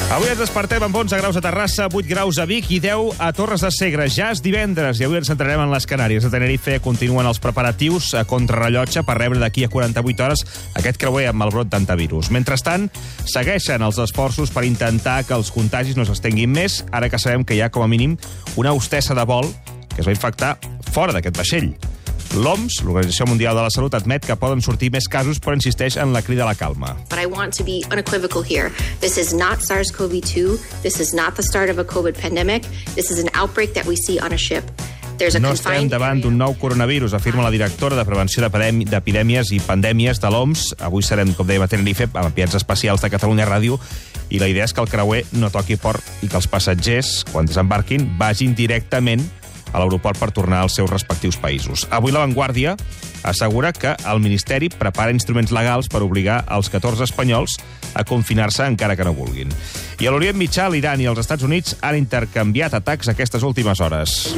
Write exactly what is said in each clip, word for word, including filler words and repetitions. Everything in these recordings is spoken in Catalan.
Avui ens despertem amb onze graus a Terrassa, vuit graus a Vic i deu a Torres de Segre. Ja és divendres i avui ens centrarem en les Canàries. A Tenerife continuen els preparatius a contrarrellotge per rebre d'aquí a quaranta-vuit hores aquest creuer amb el brot d'antivirus. Mentrestant, segueixen els esforços per intentar que els contagis no s'estenguin més, ara que sabem que hi ha com a mínim una hostessa de vol que es va infectar fora d'aquest vaixell. L'O M S, l'Organització Mundial de la Salut, admet que poden sortir més casos, però insisteix en la crida a la calma. But I want to be unequivocal here. This is not SARS CoV two. This is not the start of a COVID pandemic. This is an outbreak that we see on a ship. There's a no estem davant d'un nou coronavirus, afirma la directora de Prevenció d'Epidèmies i Pandèmies de l'O M S. Avui serem, com dèiem, a Tenerife, amb enviats especials de Catalunya Ràdio, i la idea és que el creuer no toqui port i que els passatgers, quan desembarquin, vagin directament a l'aeroport per tornar als seus respectius països. Avui La Vanguardia assegura que el Ministeri prepara instruments legals per obligar els catorze espanyols a confinar-se encara que no vulguin. I a l'Orient Mitjà, l'Iran i els Estats Units han intercanviat atacs aquestes últimes hores.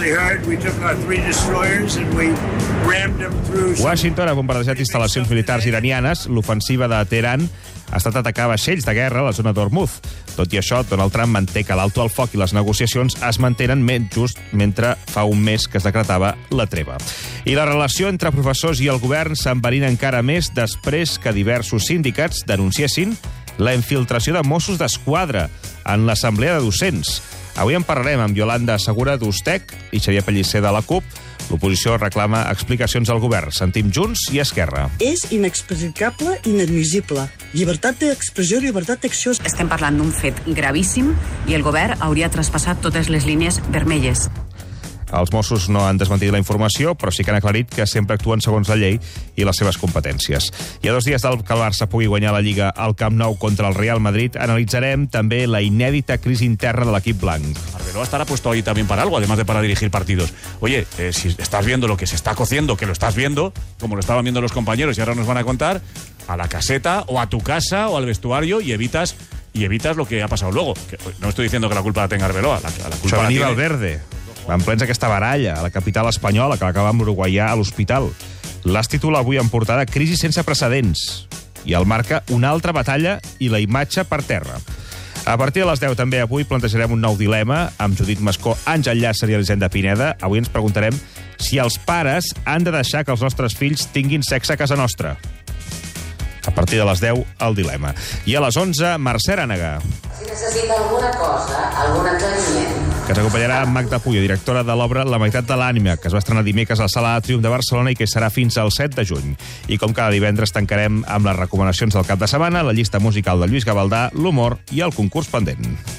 Washington ha bombardejat instal·lacions militars iranianes. L'ofensiva de Teheran ha estat atacar vaixells de guerra a la zona d'Hormuz. Tot i això, Donald Trump manté que l'alto al foc i les negociacions es mantenen menys just mentre fa un mes que es decretava la treva. I la relació entre professors i el govern s'enverina encara més després que diversos sindicats denunciessin la infiltració de Mossos d'Esquadra en l'Assemblea de Docents. Avui en parlarem amb Yolanda Segura d'Ustec i Xavier Pellicer de la CUP. L'oposició reclama explicacions al govern. Sentim Junts i Esquerra. És inexplicable, inadmissible. Llibertat d'expressió, llibertat d'acció. Estem parlant d'un fet gravíssim i el govern hauria traspassat totes les línies vermelles. Els Mossos no han desmentit la informació, però sí que han aclarit que sempre actuen segons la llei i les seves competències. I a dos dies del que el Barça pugui guanyar la Lliga al Camp Nou contra el Real Madrid, analitzarem també la inèdita crisi interna de l'equip blanc. Arbeloa estará puesto ahí también para algo, además de para dirigir partidos. Oye, eh, si estás viendo lo que se está cociendo, que lo estás viendo, como lo estaban viendo los compañeros y ahora nos van a contar, a la caseta o a tu casa o al vestuario y evitas y evitas lo que ha pasado luego. Que, no estoy diciendo que la culpa la tenga Arbeloa, la, la culpa Això la venia tiene... Valverde. Van plens aquesta baralla a la capital espanyola que l'acaba amb l'uruguaià a l'hospital. L'As titula avui en portada Crisi sense precedents i el marca una altra batalla i la imatge per terra. A partir de les deu també avui plantejarem un nou dilema amb Judit Mascó, Àngel Llàcer i Elisenda Pineda. Avui ens preguntarem si els pares han de deixar que els nostres fills tinguin sexe a casa nostra. A partir de les deu, el dilema. I a les onze, Mercè Arànega. Si necessita alguna cosa, algun aclariment... Que ens acompanyarà Magda Puyo, directora de l'obra La meitat de l'ànima, que es va estrenar dimecres a la Sala Atrium de Barcelona i que serà fins al set de juny. I com cada divendres tancarem amb les recomanacions del cap de setmana, la llista musical de Lluís Gavaldà, l'humor i el concurs pendent.